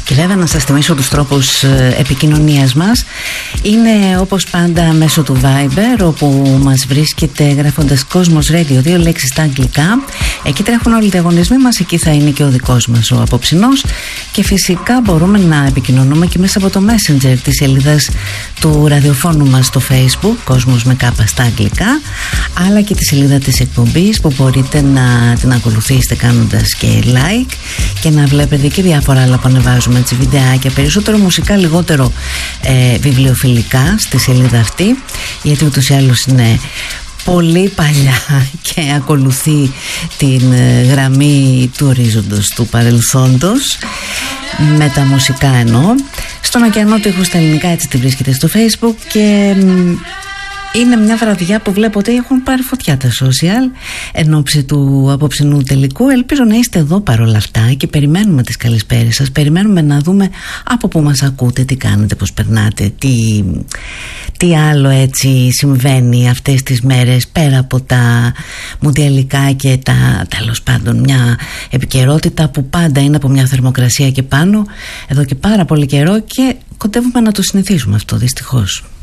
Και βέβαια να σας θυμίσω τους τρόπους επικοινωνίας μας. Είναι όπως πάντα μέσω του Viber, όπου μας βρίσκεται γράφοντας Cosmos Radio, 2 λέξεις στα αγγλικά. Εκεί τρέχουν όλοι οι διαγωνισμοί μας, εκεί θα είναι και ο δικός μας ο απόψινός. Και φυσικά μπορούμε να επικοινωνούμε και μέσα από το Messenger της σελίδας του ραδιοφώνου μας στο Facebook, Cosmos με κάπα στα αγγλικά, αλλά και τη σελίδα της εκπομπής που μπορείτε να την ακολουθήσετε κάνοντας και like και να βλέπετε και διάφορα άλλα που ανεβάζουμε, έτσι, βιντεάκια, περισσότερο μουσικά, λιγότερο βιβλιοφιλικά στη σελίδα αυτή, γιατί ούτως ή άλλως είναι πολύ παλιά και ακολουθεί την γραμμή του ορίζοντος του παρελθόντος, με τα μουσικά εννοώ. Στον ωκεανό του ήχου στα ελληνικά, έτσι τη βρίσκεται στο Facebook. Και είναι μια βραδιά που βλέπω ότι έχουν πάρει φωτιά τα social εν ώψη του απόψινού τελικού. Ελπίζω να είστε εδώ παρόλα αυτά και περιμένουμε τις καλησπέρες σας. Περιμένουμε να δούμε από πού μας ακούτε, τι κάνετε, πώς περνάτε, τι άλλο έτσι συμβαίνει αυτές τις μέρες πέρα από τα μουντιαλικά και τα, τέλος πάντων, μια επικαιρότητα που πάντα είναι από μια θερμοκρασία και πάνω εδώ και πάρα πολύ καιρό, και κοντεύουμε να το συνηθίσουμε αυτό, δυστυχώς.